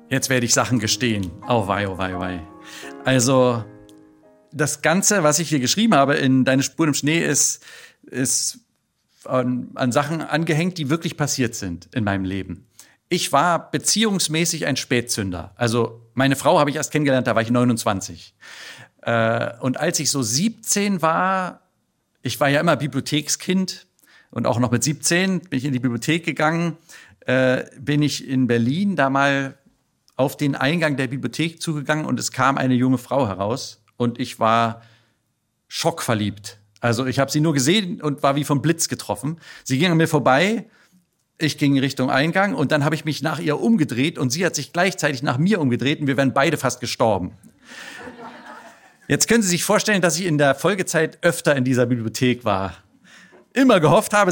Jetzt werde ich Sachen gestehen. Oh wei, oh wei, oh wei. Also, das Ganze, was ich hier geschrieben habe in Deine Spuren im Schnee, ist an Sachen angehängt, die wirklich passiert sind in meinem Leben. Ich war beziehungsmäßig ein Spätzünder. Also, meine Frau habe ich erst kennengelernt, da war ich 29. Und als ich so 17 war, ich war ja immer Bibliothekskind und auch noch mit 17 bin ich in die Bibliothek gegangen, bin ich in Berlin da mal auf den Eingang der Bibliothek zugegangen und es kam eine junge Frau heraus und ich war schockverliebt. Also ich habe sie nur gesehen und war wie vom Blitz getroffen. Sie ging an mir vorbei, ich ging Richtung Eingang und dann habe ich mich nach ihr umgedreht und sie hat sich gleichzeitig nach mir umgedreht und wir wären beide fast gestorben. Jetzt können Sie sich vorstellen, dass ich in der Folgezeit öfter in dieser Bibliothek war. Immer gehofft habe,